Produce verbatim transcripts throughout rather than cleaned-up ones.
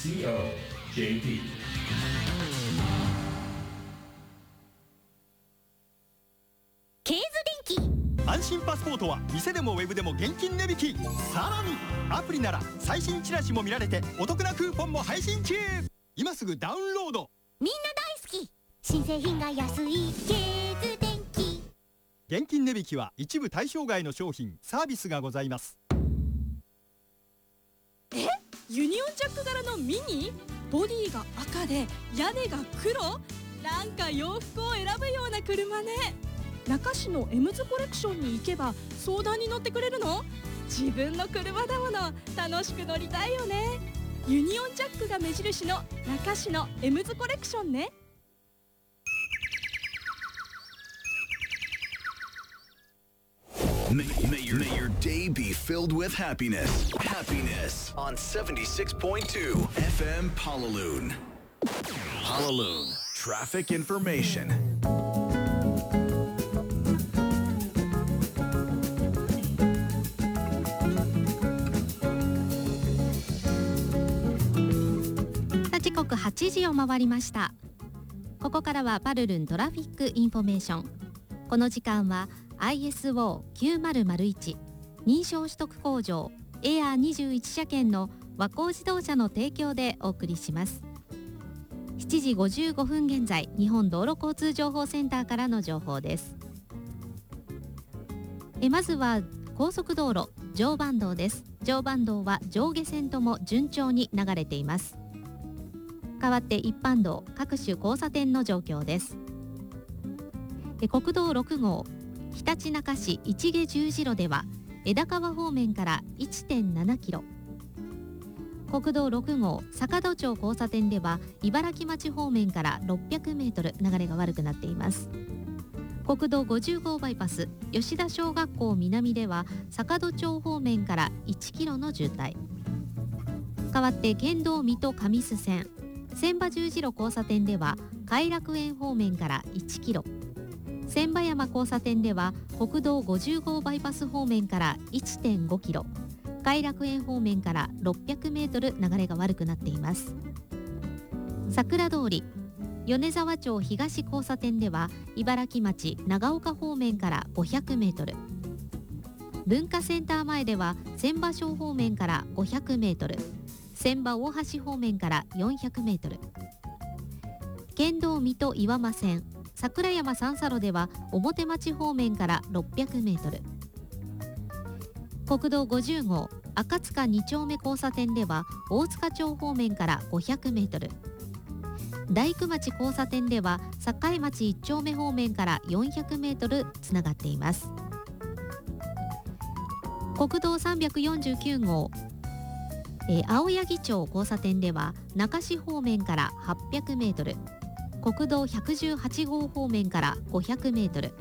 シーオージェーピー。 ケーズ電気。 安心パスポートは店でもウェブでも現金値引き。さらにアプリなら最新チラシも見られてお得なクーポンも配信中。今すぐダウンロード。 みんな大好き、新製品が安いケーズ電気。 現金値引きは一部対象外の商品サービスがございます。 え、ユニオンジャック柄のミニ？ボディが赤で屋根が黒？なんか洋服を選ぶような車ね。中市のエムズコレクションに行けば相談に乗ってくれるの？自分の車だもの、楽しく乗りたいよね。ユニオンジャックが目印の中市のエムズコレクションね。 May, may, your, may your day be filled with happiness. Happiness on seventy-six point two F M Palaloon. Palaloon. Traffic information. 時刻はちじを回りました。ここからはパルルントラフィックインフォメーション。この時間は アイエスオーきゅうまるまるいち 認証取得工場エアーにじゅういち車検の和光自動車の提供でお送りします。しちじごじゅうごふん現在、日本道路交通情報センターからの情報です。えまずは高速道路常磐道です。常磐道は上下線とも順調に流れています。代わって一般道各種交差点の状況です。え国道ろく号ひたちなか市市毛十字路では枝川方面から いってんななキロ、国道ろく号坂戸町交差点では茨城町方面からろっぴゃくメートル流れが悪くなっています。国道ごじゅう号バイパス吉田小学校南では坂戸町方面からいちキロの渋滞。代わって県道水戸上須線千葉十字路交差点では偕楽園方面からいちキロ、千葉山交差点では国道ごじゅう号バイパス方面から いってんごキロ、偕楽園方面からろっぴゃくメートル流れが悪くなっています。桜通り米沢町東交差点では茨城町長岡方面からごひゃくメートル、文化センター前では千葉小方面からごひゃくメートル、千葉大橋方面からよんひゃくメートル、県道水戸岩間線桜山三叉路では表町方面からろっぴゃくメートル、国道ごじゅう号赤塚に丁目交差点では大塚町方面からごひゃくメートル、大工町交差点では栄町いち丁目方面からよんひゃくメートルつながっています。国道さんびゃくよんじゅうきゅう号えー、青柳町交差点では中市方面からはっぴゃくメートル、国道ひゃくじゅうはち号方面からごひゃくメートル、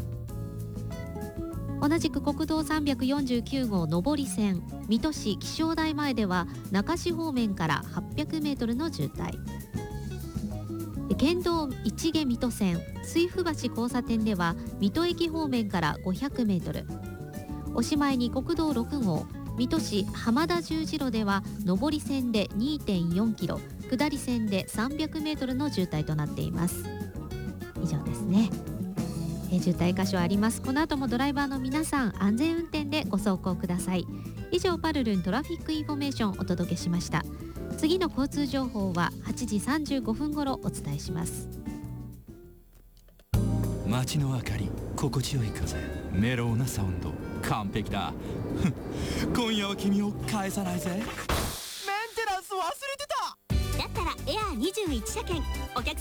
同じく国道さんびゃくよんじゅうきゅう号上り線水戸市気象台前では中市方面からはっぴゃくメートルの渋滞、県道市毛水戸線水府橋交差点では水戸駅方面からごひゃくメートル、おしまいに国道ろく号水戸市浜田十字路では上り線で にてんよんキロ、下り線でさんびゃくメートルの渋滞となっています。以上ですね。え渋滞箇所あります。この後もドライバーの皆さん安全運転でご走行ください。以上パルルントラフィックインフォメーションお届けしました。次の交通情報ははちじさんじゅうごふん頃お伝えします。 街の明かり、心地よい風、メロウなサウンド、完璧だ今夜は君を返さないぜ。メンテナンス忘れてた。 だったらエアーにじゅういち車検お客